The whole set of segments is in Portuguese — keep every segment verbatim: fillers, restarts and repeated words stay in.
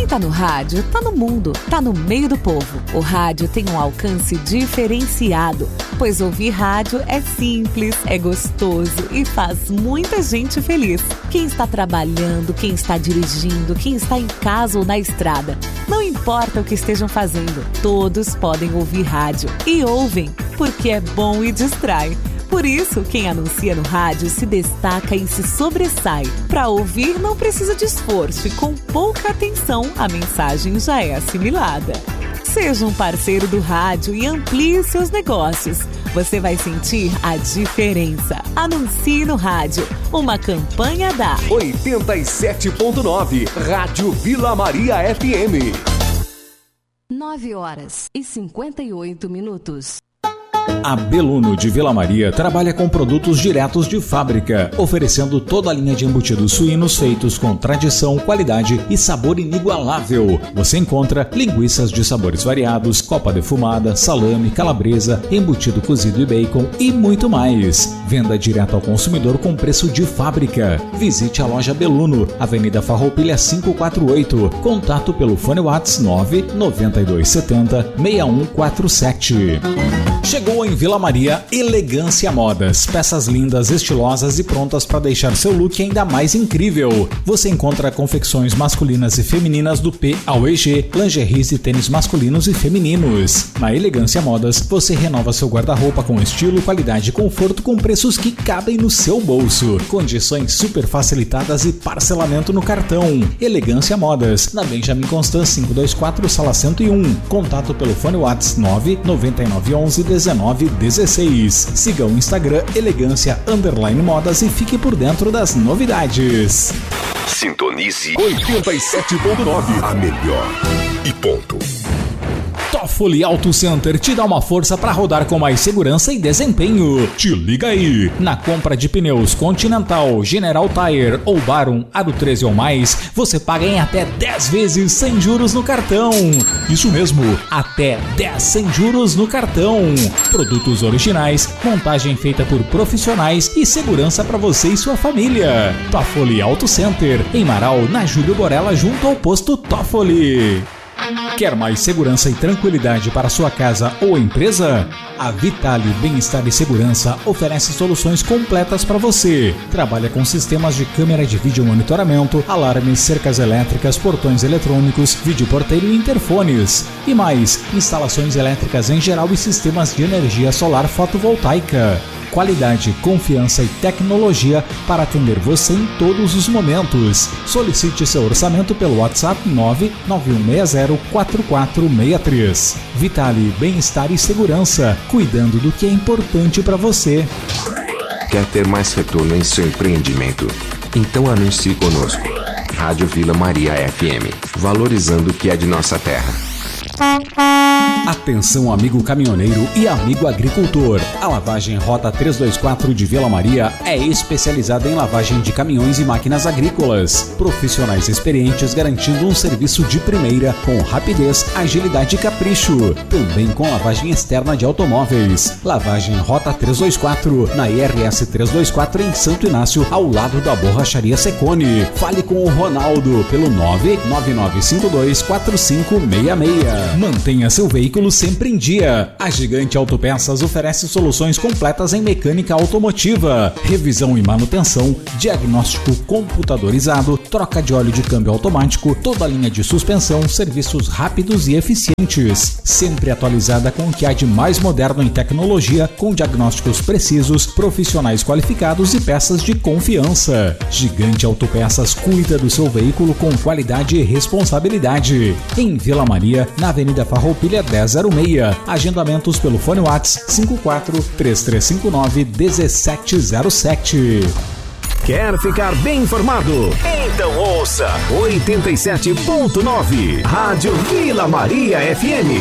tá no rádio, tá no mundo, tá no meio do povo. O rádio tem um alcance diferenciado, pois ouvir rádio é simples, é gostoso e faz muita gente feliz. Quem está trabalhando, quem está dirigindo, quem está em casa ou na estrada, não importa o que estejam fazendo, todos podem ouvir rádio. E ouvem, porque é bom e distrai. Por isso, quem anuncia no rádio se destaca e se sobressai. Para ouvir não precisa de esforço e com pouca atenção a mensagem já é assimilada. Seja um parceiro do rádio e amplie seus negócios. Você vai sentir a diferença. Anuncie no rádio. Uma campanha da oitenta e sete ponto nove Rádio Vila Maria F M. nove horas e cinquenta e oito minutos. A Beluno de Vila Maria trabalha com produtos diretos de fábrica, oferecendo toda a linha de embutidos suínos feitos com tradição, qualidade e sabor inigualável. Você encontra linguiças de sabores variados, copa defumada, salame, calabresa, embutido cozido e bacon e muito mais. Venda direto ao consumidor com preço de fábrica. Visite a loja Beluno, Avenida Farroupilha quinhentos e quarenta e oito. Contato pelo fone WhatsApp nove nove dois sete zero seis um quatro sete. Chegou em Vila Maria Elegância Modas, peças lindas, estilosas e prontas para deixar seu look ainda mais incrível. Você encontra confecções masculinas e femininas do P ao E G, lingeries e tênis masculinos e femininos. Na Elegância Modas, você renova seu guarda-roupa com estilo, qualidade e conforto com preços que cabem no seu bolso. Condições super facilitadas e parcelamento no cartão. Elegância Modas, na Benjamin Constant quinhentos e vinte e quatro, sala cento e um. Contato pelo fone WhatsApp nove nove nove um um dezenove dezesseis. Siga o Instagram Elegância Underline Modas e fique por dentro das novidades. Sintonize oitenta e sete ponto nove, a melhor e ponto. Toffoli Auto Center te dá uma força para rodar com mais segurança e desempenho. Te liga aí! Na compra de pneus Continental, General Tire ou Barum Aro treze ou mais, você paga em até dez vezes sem juros no cartão. Isso mesmo, até dez sem juros no cartão. Produtos originais, montagem feita por profissionais e segurança para você e sua família. Toffoli Auto Center, em Marau, na Júlio Borella, junto ao posto Toffoli. Quer mais segurança e tranquilidade para sua casa ou empresa? A Vitale Bem-Estar e Segurança oferece soluções completas para você. Trabalha com sistemas de câmera de vídeo monitoramento, alarmes, cercas elétricas, portões eletrônicos, vídeo porteiro e interfones. E mais, instalações elétricas em geral e sistemas de energia solar fotovoltaica. Qualidade, confiança e tecnologia para atender você em todos os momentos. Solicite seu orçamento pelo WhatsApp nove nove um seis zero quatro quatro seis três. Vitale Bem-Estar e Segurança, cuidando do que é importante para você. Quer ter mais retorno em seu empreendimento? Então anuncie conosco. Rádio Vila Maria F M, valorizando o que é de nossa terra. Atenção, amigo caminhoneiro e amigo agricultor. A lavagem Rota trezentos e vinte e quatro de Vila Maria é especializada em lavagem de caminhões e máquinas agrícolas. Profissionais experientes garantindo um serviço de primeira com rapidez, agilidade e capricho. Também com lavagem externa de automóveis. Lavagem Rota trezentos e vinte e quatro na I R S trezentos e vinte e quatro em Santo Inácio, ao lado da Borracharia Secone. Fale com o Ronaldo pelo nove nove nove cinco dois quatro cinco seis seis. Mantenha seu veículo sempre em dia. A Gigante Autopeças oferece soluções completas em mecânica automotiva, revisão e manutenção, diagnóstico computadorizado, troca de óleo de câmbio automático, toda a linha de suspensão, serviços rápidos e eficientes. Sempre atualizada com o que há de mais moderno em tecnologia, com diagnósticos precisos, profissionais qualificados e peças de confiança. Gigante Autopeças cuida do seu veículo com qualidade e responsabilidade. Em Vila Maria, na Avenida Farroupilha dez zero seis. Agendamentos pelo fone WhatsApp cinco quatro três três cinco nove um sete zero sete. Quer ficar bem informado? Então ouça oitenta e sete ponto nove Rádio Vila Maria F M.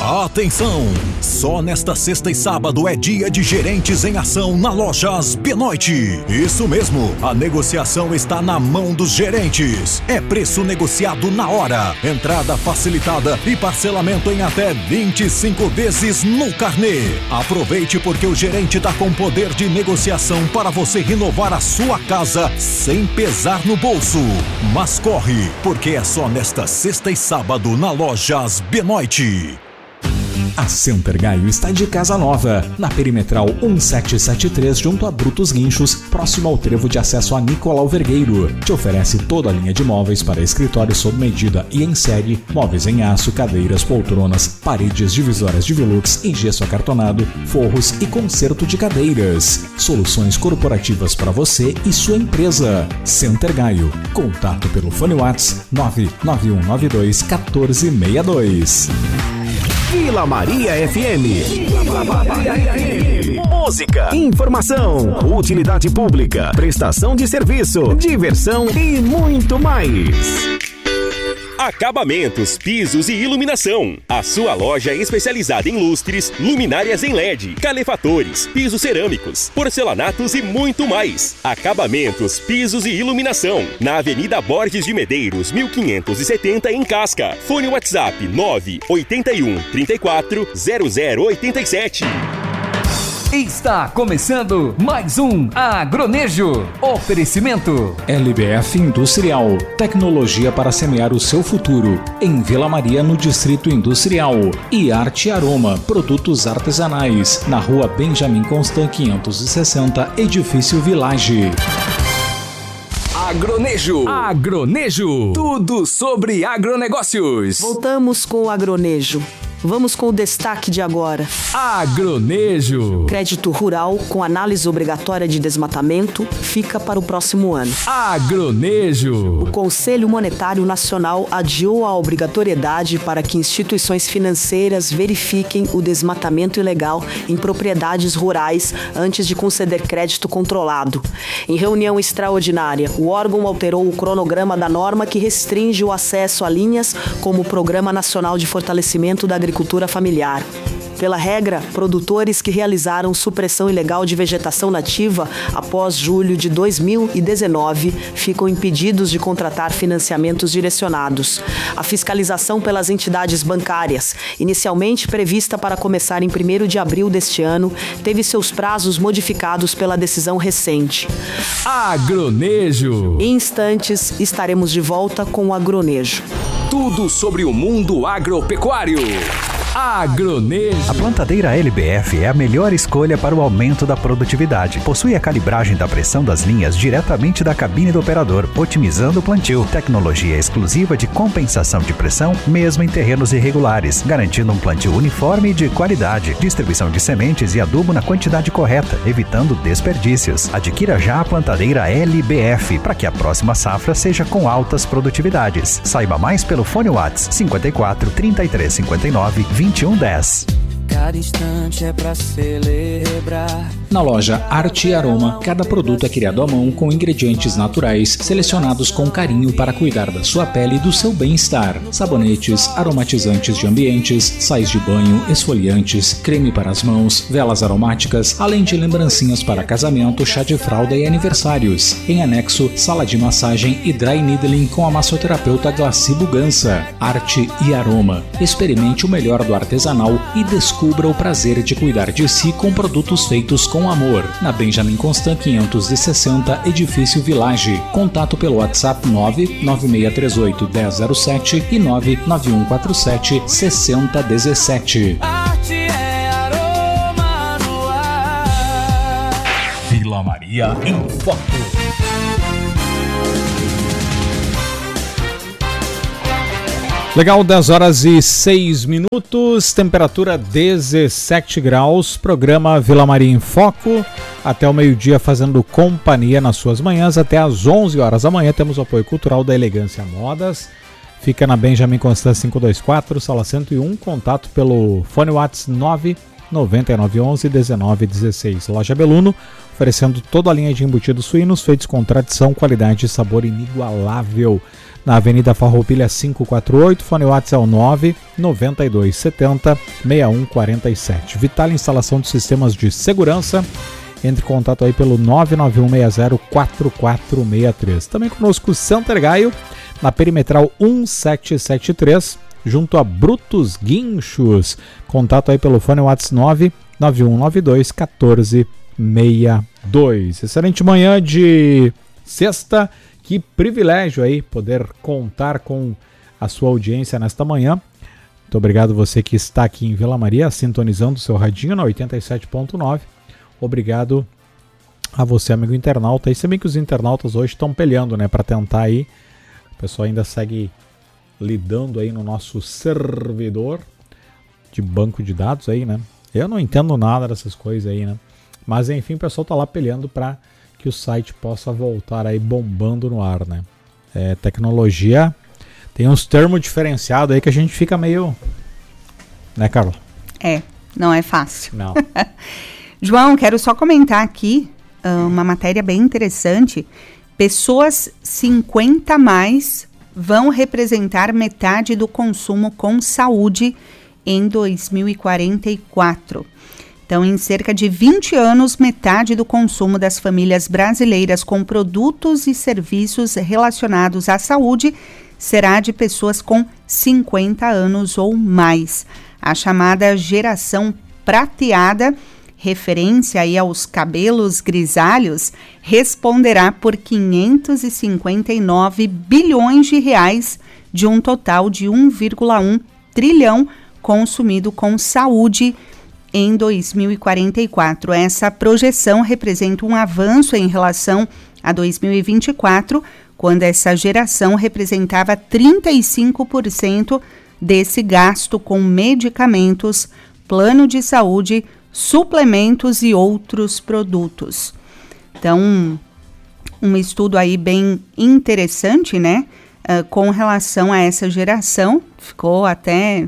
Atenção! Só nesta sexta e sábado é dia de gerentes em ação na Lojas Benoit. Isso mesmo, a negociação está na mão dos gerentes. É preço negociado na hora, entrada facilitada e parcelamento em até vinte e cinco vezes no carnê. Aproveite porque o gerente está com poder de negociação para você renovar a sua casa sem pesar no bolso. Mas corre, porque é só nesta sexta e sábado na Lojas Benoit. A Center Gaio está de casa nova, na Perimetral um sete sete três, junto a Brutos Guinchos, próximo ao trevo de acesso a Nicolau Vergueiro. Te oferece toda a linha de móveis para escritório sob medida e em série, móveis em aço, cadeiras, poltronas, paredes divisórias de Velux em gesso acartonado, forros e conserto de cadeiras. Soluções corporativas para você e sua empresa. Center Gaio. Contato pelo fone WhatsApp nove nove um nove dois um quatro seis dois. Vila Maria F M. Vila Maria F M. Música, informação, utilidade pública, prestação de serviço, diversão e muito mais. Acabamentos, pisos e iluminação. A sua loja é especializada em lustres, luminárias em L E D, calefatores, pisos cerâmicos, porcelanatos e muito mais. Acabamentos, pisos e iluminação. Na Avenida Borges de Medeiros, mil quinhentos e setenta, em Casca. Fone WhatsApp nove oito um, três quatro, zero zero oito sete. Está começando mais um Agronejo. Oferecimento L B F Industrial, tecnologia para semear o seu futuro. Em Vila Maria, no Distrito Industrial. E Arte Aroma, produtos artesanais. Na Rua Benjamin Constant quinhentos e sessenta, Edifício Village. Agronejo. Agronejo. Tudo sobre agronegócios. Voltamos com o Agronejo. Vamos com o destaque de agora. Agronejo. Crédito rural com análise obrigatória de desmatamento fica para o próximo ano. Agronejo. O Conselho Monetário Nacional adiou a obrigatoriedade para que instituições financeiras verifiquem o desmatamento ilegal em propriedades rurais antes de conceder crédito controlado. Em reunião extraordinária, o órgão alterou o cronograma da norma que restringe o acesso a linhas como o Programa Nacional de Fortalecimento da Agricultura Familiar. Pela regra, produtores que realizaram supressão ilegal de vegetação nativa após julho de dois mil e dezenove ficam impedidos de contratar financiamentos direcionados. A fiscalização pelas entidades bancárias, inicialmente prevista para começar em primeiro de abril deste ano, teve seus prazos modificados pela decisão recente. Agronejo. Em instantes, estaremos de volta com o Agronejo. Tudo sobre o mundo agropecuário. Agronejo. A plantadeira L B F é a melhor escolha para o aumento da produtividade. Possui a calibragem da pressão das linhas diretamente da cabine do operador, otimizando o plantio. Tecnologia exclusiva de compensação de pressão, mesmo em terrenos irregulares, garantindo um plantio uniforme e de qualidade. Distribuição de sementes e adubo na quantidade correta, evitando desperdícios. Adquira já a plantadeira L B F para que a próxima safra seja com altas produtividades. Saiba mais pelo fone WhatsApp cinco quatro, trinta e três, cinquenta e nove, vinte e um dez. Cada instante é pra celebrar. Na loja Arte e Aroma, cada produto é criado à mão com ingredientes naturais, selecionados com carinho para cuidar da sua pele e do seu bem-estar. Sabonetes, aromatizantes de ambientes, sais de banho, esfoliantes, creme para as mãos, velas aromáticas, além de lembrancinhas para casamento, chá de fralda e aniversários. Em anexo, sala de massagem e dry needling com a massoterapeuta Glaci Bugança. Arte e Aroma. Experimente o melhor do artesanal e descubra o prazer de cuidar de si com produtos feitos com amor. Na Benjamin Constant quinhentos e sessenta, Edifício Village. Contato pelo WhatsApp nove nove seis três oito, um zero zero sete e nove nove um quatro sete, seis zero um sete. Arte é aroma no ar. Vila Maria em Foco. Legal, dez horas e seis minutos, temperatura dezessete graus, programa Vila Maria em Foco, até o meio-dia fazendo companhia nas suas manhãs, até às onze horas da manhã temos o apoio cultural da Elegância Modas, fica na Benjamin Constant quinhentos e vinte e quatro, sala cento e um, contato pelo fone WhatsApp nove nove nove um um, um nove um seis, Loja Beluno, oferecendo toda a linha de embutidos suínos feitos com tradição, qualidade e sabor inigualável. na Avenida Farroupilha quinhentos e quarenta e oito, fone WhatsApp é o nove nove dois sete zero seis um quatro sete. Vital Instalação de Sistemas de Segurança, entre em contato aí pelo nove nove um seis zero quatro quatro seis três. Também conosco Center Gaio, na Perimetral sete sete três, junto a Brutus Guinchos. Contato aí pelo fone WhatsApp nove nove um nove dois um quatro seis dois. Excelente manhã de sexta. Que privilégio aí poder contar com a sua audiência nesta manhã. Muito obrigado você que está aqui em Vila Maria, sintonizando o seu radinho na oitenta e sete ponto nove. Obrigado a você, amigo internauta. E se bem que os internautas hoje estão peleando, né, para tentar aí. O pessoal ainda segue lidando aí no nosso servidor de banco de dados aí, né? Eu não entendo nada dessas coisas aí, né? Mas enfim, o pessoal tá lá peleando para que o site possa voltar aí bombando no ar, né? É, tecnologia tem uns termos diferenciados aí que a gente fica meio... Né, Carla? É, não é fácil. Não. João, quero só comentar aqui uh, uma matéria bem interessante. Pessoas cinquenta a mais vão representar metade do consumo com saúde em dois mil e quarenta e quatro. Então, em cerca de vinte anos, metade do consumo das famílias brasileiras com produtos e serviços relacionados à saúde será de pessoas com cinquenta anos ou mais. A chamada geração prateada, referência aí aos cabelos grisalhos, responderá por quinhentos e cinquenta e nove bilhões de reais de um total de um vírgula um trilhão consumido com saúde em dois mil e quarenta e quatro. Essa projeção representa um avanço em relação a dois mil e vinte e quatro, quando essa geração representava trinta e cinco por cento desse gasto com medicamentos, plano de saúde, suplementos e outros produtos. Então, um estudo aí bem interessante, né? Uh, com relação a essa geração, ficou até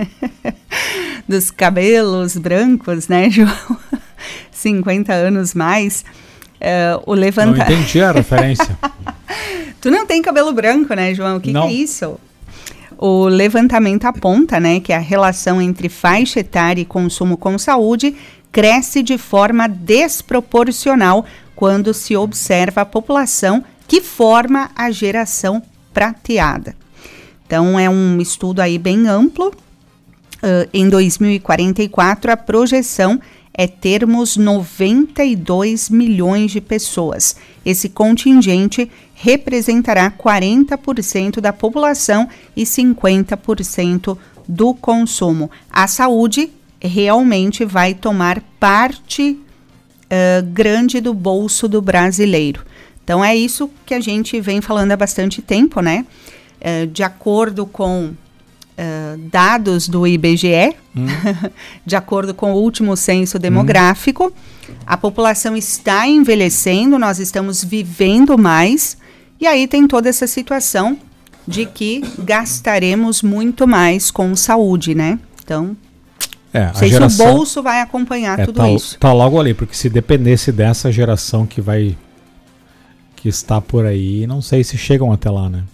dos cabelos brancos, né, João? cinquenta anos mais. Uh, o levanta... Não entendi a referência. Tu não tem cabelo branco, né, João? O que, que é isso? O levantamento aponta, né, que a relação entre faixa etária e consumo com saúde cresce de forma desproporcional quando se observa a população que forma a geração prateada. Então, é um estudo aí bem amplo. Uh, em dois mil e quarenta e quatro, a projeção é termos noventa e dois milhões de pessoas. Esse contingente representará quarenta por cento da população e cinquenta por cento do consumo. A saúde realmente vai tomar parte uh, grande do bolso do brasileiro. Então, é isso que a gente vem falando há bastante tempo, né? Uh, de acordo com uh, dados do I B G E, hum. de acordo com o último censo demográfico, hum. a população está envelhecendo, nós estamos vivendo mais, e aí tem toda essa situação de que gastaremos muito mais com saúde, né? Então, é, não sei geração, se o bolso vai acompanhar é, tudo tá, isso. Tá logo ali, porque se dependesse dessa geração que vai... que está por aí, não sei se chegam até lá, né?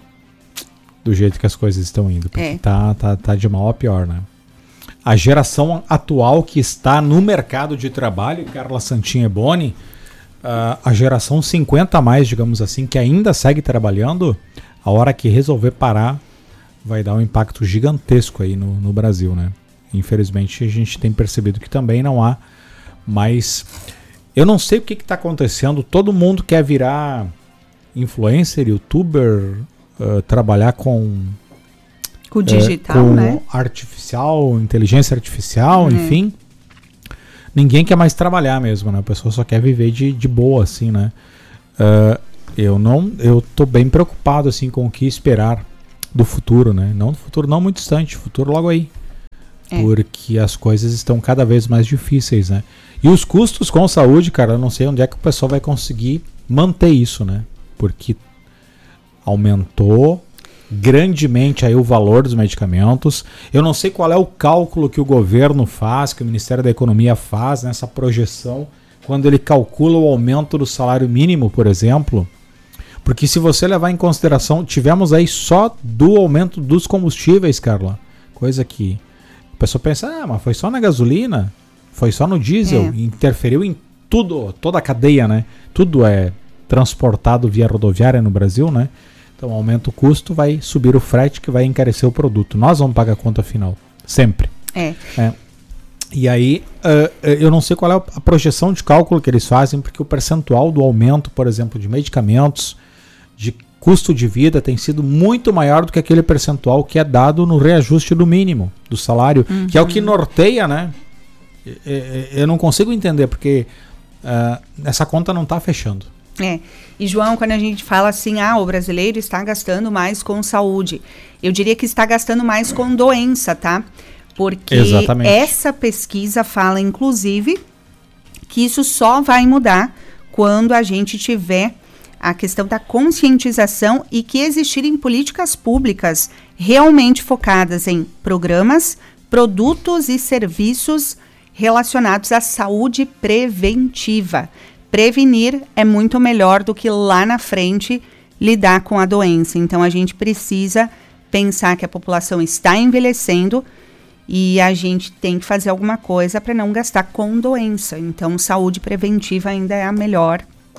Do jeito que as coisas estão indo. Porque é. tá, tá, tá de mal a pior, né? A geração atual que está no mercado de trabalho, Carla Santin Eboni, uh, a geração cinquenta a mais, digamos assim, que ainda segue trabalhando, a hora que resolver parar, vai dar um impacto gigantesco aí no, no Brasil, né? Infelizmente, a gente tem percebido que também não há mais... Eu não sei o que está acontecendo, todo mundo quer virar influencer, youtuber, uh, trabalhar com... Com o digital, uh, com né? artificial, inteligência artificial, é. enfim. Ninguém quer mais trabalhar mesmo, né? A pessoa só quer viver de, de boa, assim, né? Uh, eu não, eu tô bem preocupado, assim, com o que esperar do futuro, né? Não do futuro não muito distante, futuro logo aí. É. Porque as coisas estão cada vez mais difíceis, né? E os custos com saúde, cara, eu não sei onde é que o pessoal vai conseguir manter isso, né? Porque aumentou grandemente aí o valor dos medicamentos. Eu não sei qual é o cálculo que o governo faz, que o Ministério da Economia faz nessa projeção, quando ele calcula o aumento do salário mínimo, por exemplo. Porque se você levar em consideração, tivemos aí só do aumento dos combustíveis, Carla, coisa que a pessoa pensa, ah, mas foi só na gasolina, foi só no diesel, é. interferiu em tudo, toda a cadeia, né? Tudo é transportado via rodoviária no Brasil, né? Então aumenta o custo, vai subir o frete que vai encarecer o produto. Nós vamos pagar a conta final, sempre. É. é. E aí, uh, eu não sei qual é a projeção de cálculo que eles fazem, porque o percentual do aumento, por exemplo, de medicamentos, de custo de vida, tem sido muito maior do que aquele percentual que é dado no reajuste do mínimo, do salário, uhum. que é o que norteia, né? Eu não consigo entender, porque uh, essa conta não está fechando. É, e João, quando a gente fala assim, ah, o brasileiro está gastando mais com saúde, eu diria que está gastando mais com doença, tá? Porque Exatamente. Essa pesquisa fala, inclusive, que isso só vai mudar quando a gente tiver a questão da conscientização e que existirem políticas públicas realmente focadas em programas, produtos e serviços relacionados à saúde preventiva. Prevenir é muito melhor do que lá na frente lidar com a doença. Então, a gente precisa pensar que a população está envelhecendo e a gente tem que fazer alguma coisa para não gastar com doença. Então, saúde preventiva ainda é a melhor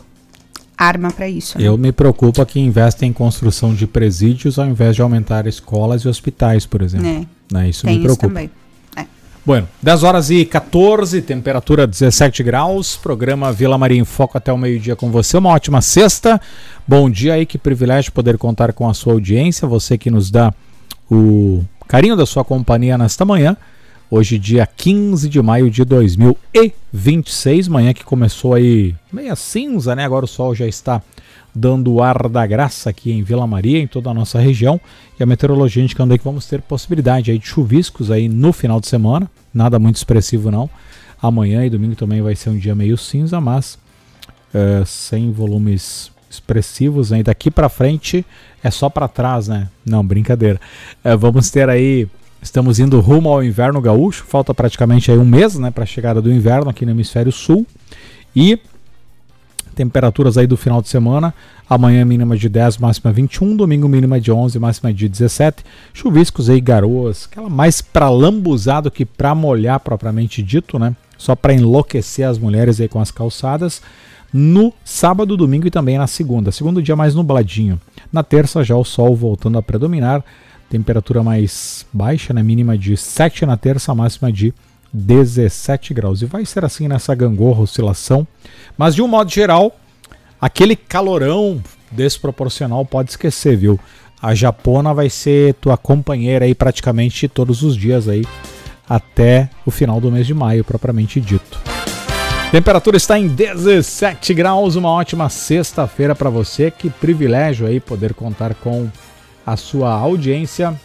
arma para isso. Né? Eu me preocupo que investem em construção de presídios ao invés de aumentar escolas e hospitais, por exemplo. É, né? Isso me preocupa. Isso também. É. Bueno, dez horas e quatorze, temperatura dezessete graus, programa Vila Maria em Foco até o meio-dia com você. Uma ótima sexta. Bom dia aí, que privilégio poder contar com a sua audiência, você que nos dá o carinho da sua companhia nesta manhã. Hoje, dia quinze de maio de dois mil e vinte e seis, manhã que começou aí meia cinza, né? Agora o sol já está dando o ar da graça aqui em Vila Maria, em toda a nossa região. E a meteorologia indicando aí que vamos ter possibilidade aí de chuviscos aí no final de semana. Nada muito expressivo não. Amanhã e domingo também vai ser um dia meio cinza, mas uh, sem volumes expressivos. Aí daqui para frente é só para trás, né? Não, brincadeira. Uh, vamos ter aí... Estamos indo rumo ao inverno gaúcho, falta praticamente aí um mês, né, para a chegada do inverno aqui no hemisfério sul. E temperaturas aí do final de semana, amanhã mínima de dez, máxima vinte e um, domingo mínima de onze, máxima de dezessete. Chuviscos aí, garoas, aquela mais para lambuzar do que para molhar propriamente dito, né? Só para enlouquecer as mulheres aí com as calçadas. No sábado, domingo e também na segunda. Segundo dia mais nubladinho. Na terça já o sol voltando a predominar. Temperatura mais baixa, né? Mínima de sete na terça, máxima de dezessete graus. E vai ser assim nessa gangorra, oscilação. Mas de um modo geral, aquele calorão desproporcional pode esquecer, viu? A japona vai ser tua companheira aí praticamente todos os dias aí, até o final do mês de maio, propriamente dito. Temperatura está em dezessete graus, uma ótima sexta-feira para você. Que privilégio aí poder contar com a sua audiência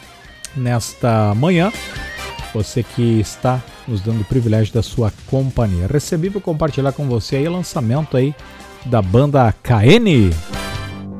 nesta manhã, você que está nos dando o privilégio da sua companhia. Recebi para compartilhar com você aí o lançamento aí da banda K N.